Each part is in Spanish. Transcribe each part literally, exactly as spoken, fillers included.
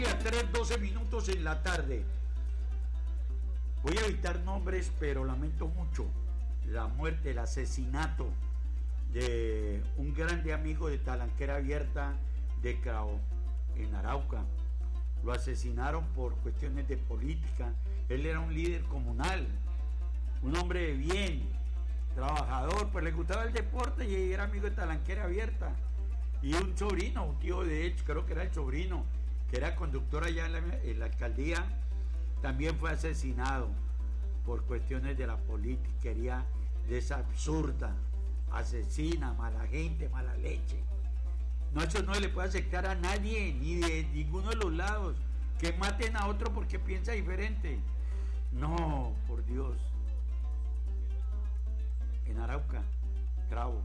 A tres doce minutos en la tarde. Voy a evitar nombres, pero lamento mucho la muerte, el asesinato de un grande amigo de Talanquera Abierta de Crao, en Arauca. Lo asesinaron por cuestiones de política. Él era un líder comunal, un hombre de bien, trabajador, pues le gustaba el deporte y era amigo de Talanquera Abierta. Y un sobrino, un tío de él, creo que era el sobrino, que era conductor allá en la, en la alcaldía, también fue asesinado por cuestiones de la politiquería de esa absurda, asesina, mala gente, mala leche. No, eso no le puede aceptar a nadie, ni de ninguno de los lados, que maten a otro porque piensa diferente. No, por Dios. En Arauca, Cravo,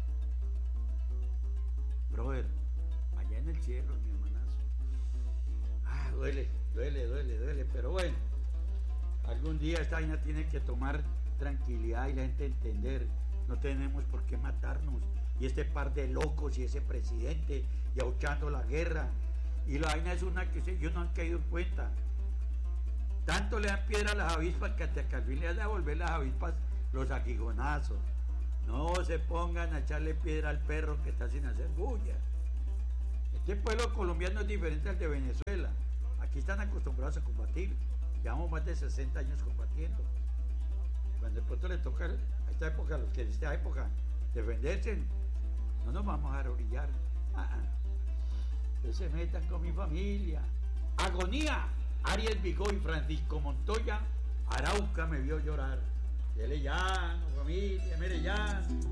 brother, allá en el cielo, mi hermanazo. Ah, duele, duele, duele, duele, pero bueno, algún día esta vaina tiene que tomar tranquilidad y la gente entender, no tenemos por qué matarnos, y este par de locos y ese presidente y auchando la guerra, y la vaina es una que ellos no han caído en cuenta. Tanto le dan piedra a las avispas que hasta que al fin le han de devolver las avispas los aguigonazos. No se pongan a echarle piedra al perro que está sin hacer bulla. Este pueblo colombiano es diferente al de Venezuela. Aquí están acostumbrados a combatir. Llevamos más de sesenta años combatiendo. Cuando de pronto le toca a esta época, a los que en esta época defenderse, no nos vamos a dejar orillar. Ah, ah. Que se metan con mi familia. Agonía. Ariel Vigó y Francisco Montoya. Arauca me vio llorar. Dele ya, familia, mire ya.